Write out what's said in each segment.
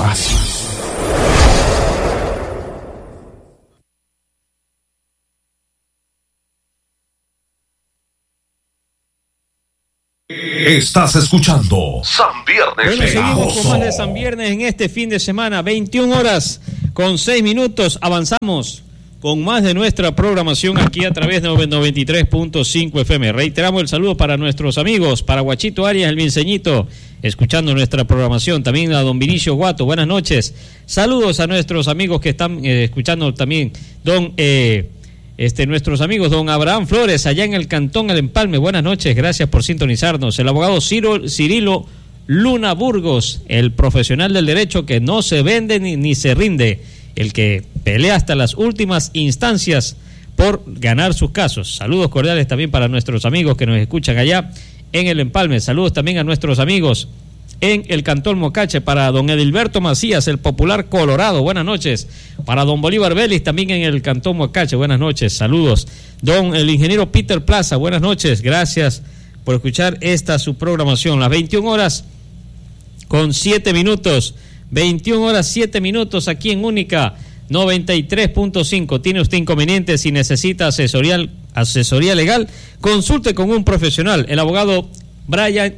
más. Estás escuchando San Viernes. Bueno, seguimos con más de San Viernes en este fin de semana, 21 horas con 6 minutos. Avanzamos con más de nuestra programación aquí a través de 93.5 FM. Reiteramos el saludo para nuestros amigos, para Guachito Arias, el Vinceñito, escuchando nuestra programación. También a don Vinicio Guato, buenas noches. Saludos a nuestros amigos que están escuchando también, nuestros amigos, don Abraham Flores, allá en el Cantón El Empalme, buenas noches, gracias por sintonizarnos. El abogado Cirilo Luna Burgos, el profesional del derecho que no se vende ni se rinde, el que pelea hasta las últimas instancias por ganar sus casos. Saludos cordiales también para nuestros amigos que nos escuchan allá en El Empalme. Saludos también a nuestros amigos en el Cantón Mocache, para don Edilberto Macías, el popular Colorado, buenas noches. Para don Bolívar Vélez, también en el Cantón Mocache, buenas noches, saludos. El ingeniero Peter Plaza, buenas noches, gracias por escuchar su programación. Las 21 horas con 7 minutos, 21 horas 7 minutos aquí en Única 93.5. ¿Tiene usted inconvenientes y necesita asesoría legal? Consulte con un profesional, el abogado Brian.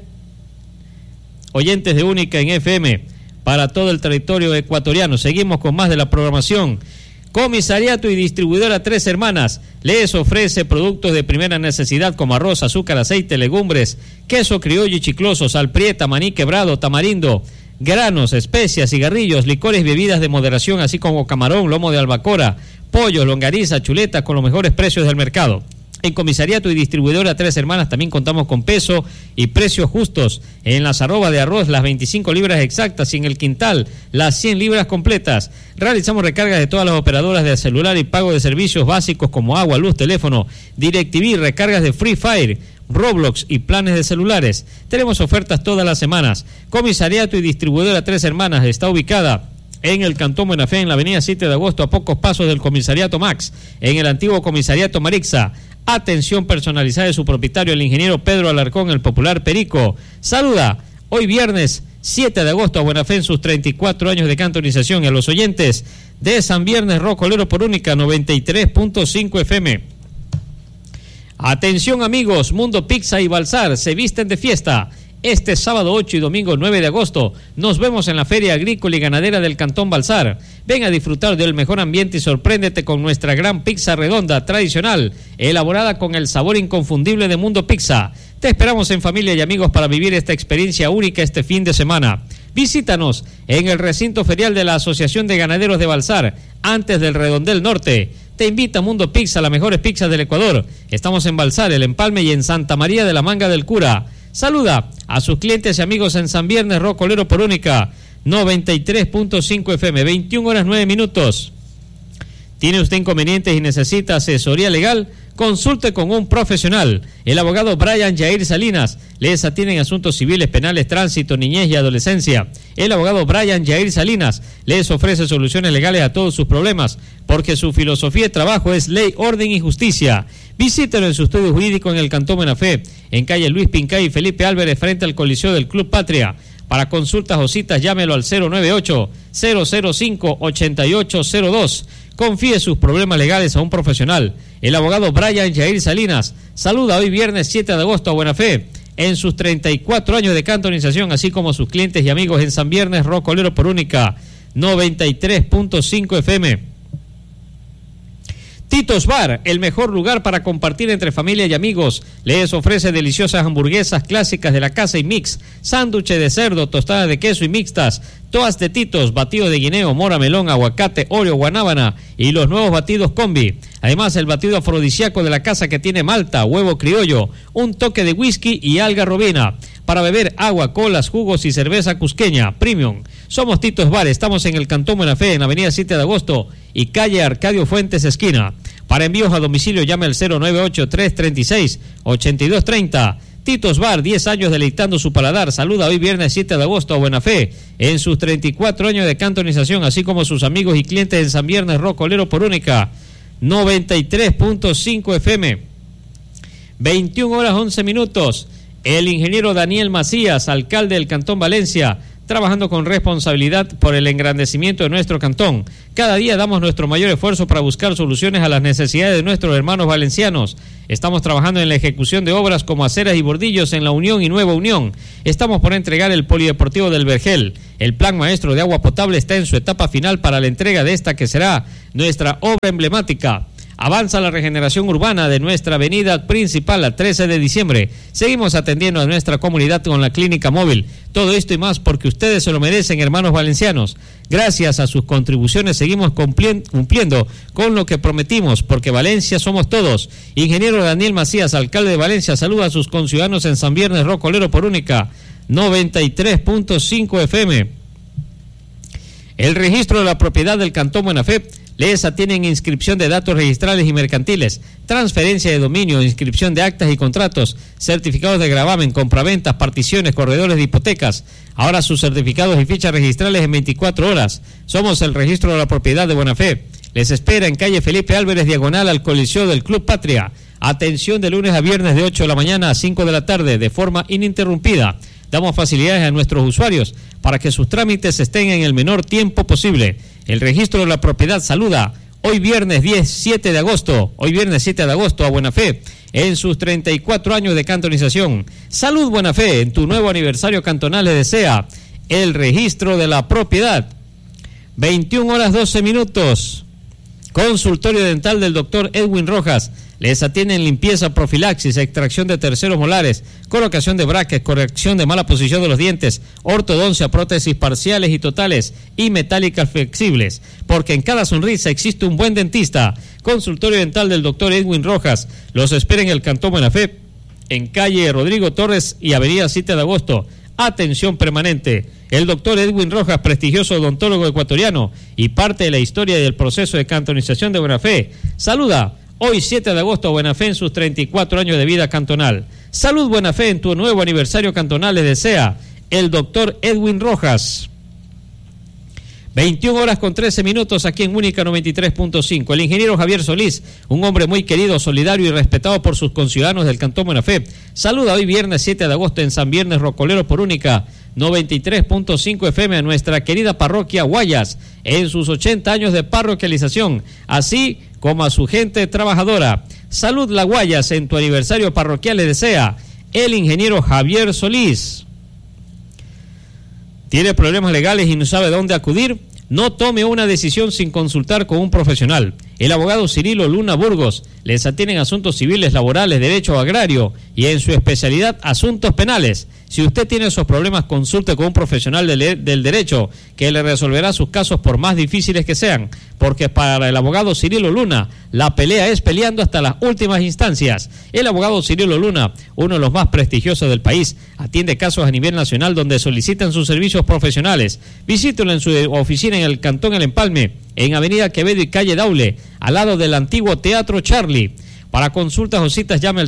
Oyentes de Única en FM para todo el territorio ecuatoriano. Seguimos con más de la programación. Comisariato y distribuidora Tres Hermanas les ofrece productos de primera necesidad como arroz, azúcar, aceite, legumbres, queso criollo y chicloso, sal prieta, maní quebrado, tamarindo, granos, especias, cigarrillos, licores y bebidas de moderación, así como camarón, lomo de albacora, pollo, longaniza, chuleta con los mejores precios del mercado. En Comisariato y Distribuidora Tres Hermanas también contamos con peso y precios justos. En las arrobas de arroz, las 25 libras exactas, y en el quintal, las 100 libras completas. Realizamos recargas de todas las operadoras de celular y pago de servicios básicos como agua, luz, teléfono, DirecTV, recargas de Free Fire, Roblox y planes de celulares. Tenemos ofertas todas las semanas. Comisariato y Distribuidora Tres Hermanas está ubicada en el Cantón Buena Fe, en la avenida 7 de agosto, a pocos pasos del Comisariato Max, en el antiguo Comisariato Marixa. Atención personalizada de su propietario, el ingeniero Pedro Alarcón, el popular Perico. Saluda hoy viernes 7 de agosto a Buena Fe en sus 34 años de cantonización, y a los oyentes de San Viernes Rocolero por Única 93.5 FM. Atención amigos, Mundo Pizza y Balsar se visten de fiesta. Este sábado 8 y domingo 9 de agosto nos vemos en la Feria Agrícola y Ganadera del Cantón Balsar. Ven a disfrutar del mejor ambiente y sorpréndete con nuestra gran pizza redonda tradicional, elaborada con el sabor inconfundible de Mundo Pizza. Te esperamos en familia y amigos para vivir esta experiencia única este fin de semana. Visítanos en el recinto ferial de la Asociación de Ganaderos de Balsar, antes del Redondel Norte. Te invita Mundo Pizza, las mejores pizzas del Ecuador. Estamos en Balsar, El Empalme y en Santa María de la Manga del Cura. Saluda a sus clientes y amigos en San Viernes Rocolero por Única 93.5 FM, 21 horas 9 minutos. ¿Tiene usted inconvenientes y necesita asesoría legal? Consulte con un profesional. El abogado Brian Jair Salinas les atiende en asuntos civiles, penales, tránsito, niñez y adolescencia. El abogado Brian Jair Salinas les ofrece soluciones legales a todos sus problemas, porque su filosofía de trabajo es ley, orden y justicia. Visítelo en su estudio jurídico en el Cantón Buena Fe, en calle Luis Pincay y Felipe Álvarez, frente al Coliseo del Club Patria. Para consultas o citas, llámelo al 098-005-8802. Confíe sus problemas legales a un profesional. El abogado Brian Jair Salinas saluda hoy viernes 7 de agosto a Buena Fe en sus 34 años de cantonización, así como sus clientes y amigos en San Viernes Rocolero por Única 93.5 FM. Tito's Bar, el mejor lugar para compartir entre familia y amigos. Les ofrece deliciosas hamburguesas clásicas de la casa y mix, sándwiches de cerdo, tostadas de queso y mixtas, toas de Titos, batido de guineo, mora, melón, aguacate, oreo, guanábana y los nuevos batidos combi. Además, el batido afrodisíaco de la casa que tiene malta, huevo criollo, un toque de whisky y algarrobina. Para beber agua, colas, jugos y cerveza cusqueña, premium. Somos Tito's Bar, estamos en el Cantón Buena Fe, en avenida 7 de agosto y calle Arcadio Fuentes, esquina. Para envíos a domicilio, llame al 098-336-8230. Tito's Bar, 10 años deleitando su paladar. Saluda hoy viernes 7 de agosto a Buena Fe en sus 34 años de cantonización, así como sus amigos y clientes en San Viernes Rocolero por Única 93.5 FM. 21 horas 11 minutos. El ingeniero Daniel Macías, alcalde del Cantón Valencia, trabajando con responsabilidad por el engrandecimiento de nuestro cantón. Cada día damos nuestro mayor esfuerzo para buscar soluciones a las necesidades de nuestros hermanos valencianos. Estamos trabajando en la ejecución de obras como aceras y bordillos en La Unión y Nueva Unión. Estamos por entregar el Polideportivo del Vergel. El Plan Maestro de Agua Potable está en su etapa final para la entrega de esta que será nuestra obra emblemática. Avanza la regeneración urbana de nuestra avenida principal a 13 de diciembre. Seguimos atendiendo a nuestra comunidad con la clínica móvil. Todo esto y más porque ustedes se lo merecen, hermanos valencianos. Gracias a sus contribuciones seguimos cumpliendo con lo que prometimos, porque Valencia somos todos. Ingeniero Daniel Macías, alcalde de Valencia, saluda a sus conciudadanos en San Viernes Rocolero por Única 93.5 FM. El registro de la propiedad del Cantón Buenafé les atienden inscripción de datos registrales y mercantiles, transferencia de dominio, inscripción de actas y contratos, certificados de gravamen, compraventas, particiones, corredores de hipotecas. Ahora sus certificados y fichas registrales en 24 horas. Somos el registro de la propiedad de Buenafé. Les espera en calle Felipe Álvarez, diagonal al Coliseo del Club Patria. Atención de lunes a viernes de 8 de la mañana a 5 de la tarde, de forma ininterrumpida. Damos facilidades a nuestros usuarios para que sus trámites estén en el menor tiempo posible. El registro de la propiedad saluda hoy viernes 7 de agosto a Buenafé en sus 34 años de cantonización. Salud Buenafé, en tu nuevo aniversario cantonal le desea el registro de la propiedad. 21 horas 12 minutos. Consultorio dental del doctor Edwin Rojas. Les atienden limpieza, profilaxis, extracción de terceros molares, colocación de brackets, corrección de mala posición de los dientes, ortodoncia, prótesis parciales y totales y metálicas flexibles. Porque en cada sonrisa existe un buen dentista. Consultorio dental del doctor Edwin Rojas. Los espera en el Cantón Buenafé, en calle Rodrigo Torres y avenida 7 de agosto. Atención permanente. El doctor Edwin Rojas, prestigioso odontólogo ecuatoriano y parte de la historia y del proceso de cantonización de Buenafé, saluda hoy 7 de agosto a Buenafé en sus 34 años de vida cantonal. Salud Buenafé, en tu nuevo aniversario cantonal le desea el doctor Edwin Rojas. 21 horas con 13 minutos aquí en Única 93.5. El ingeniero Javier Solís, un hombre muy querido, solidario y respetado por sus conciudadanos del Cantón Buenafé, saluda hoy viernes 7 de agosto en San Viernes Rocolero por Única 93.5 FM a nuestra querida parroquia Guayas en sus 80 años de parroquialización, así como a su gente trabajadora. Salud La Guayas, en tu aniversario parroquial le desea el ingeniero Javier Solís. ¿Tiene problemas legales y no sabe dónde acudir? No tome una decisión sin consultar con un profesional. El abogado Cirilo Luna Burgos les atiende en asuntos civiles, laborales, derecho agrario y en su especialidad asuntos penales. Si usted tiene esos problemas, consulte con un profesional del derecho que le resolverá sus casos por más difíciles que sean, porque para el abogado Cirilo Luna la pelea es peleando hasta las últimas instancias. El abogado Cirilo Luna, uno de los más prestigiosos del país, atiende casos a nivel nacional donde solicitan sus servicios profesionales. Visítelo en su oficina en el Cantón El Empalme, en Avenida Quevedo y Calle Daule, al lado del antiguo Teatro Charlie. Para consultas o citas llame al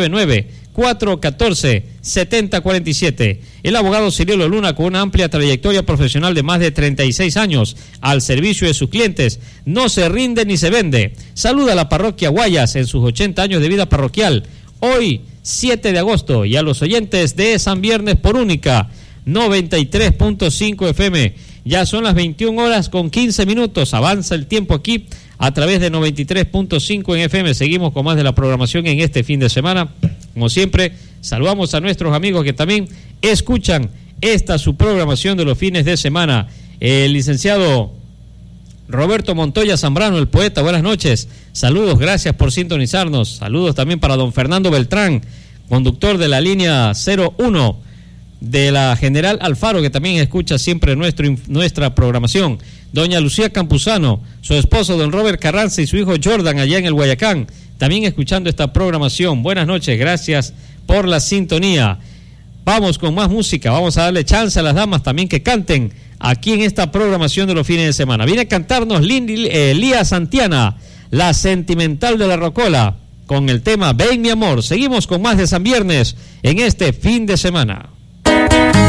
099-414-7047. El abogado Cirilo Luna, con una amplia trayectoria profesional de más de 36 años al servicio de sus clientes, no se rinde ni se vende. Saluda a la parroquia Guayas en sus 80 años de vida parroquial, hoy 7 de agosto, y a los oyentes de San Viernes por Única 93.5 FM. Ya son las 21 horas con 15 minutos, avanza el tiempo aquí a través de 93.5 en FM. Seguimos con más de la programación en este fin de semana. Como siempre, saludamos a nuestros amigos que también escuchan esta su programación de los fines de semana. El licenciado Roberto Montoya Zambrano, el poeta, buenas noches. Saludos, gracias por sintonizarnos. Saludos también para don Fernando Beltrán, conductor de la línea 01 de la General Alfaro, que también escucha siempre nuestra programación. Doña Lucía Campuzano, su esposo don Robert Carranza y su hijo Jordan allá en el Guayacán, también escuchando esta programación. Buenas noches, gracias por la sintonía. Vamos con más música, vamos a darle chance a las damas también que canten aquí en esta programación de los fines de semana. Viene a cantarnos Lía Santiana, la sentimental de la Rocola, con el tema Ven mi amor. Seguimos con más de San Viernes en este fin de semana.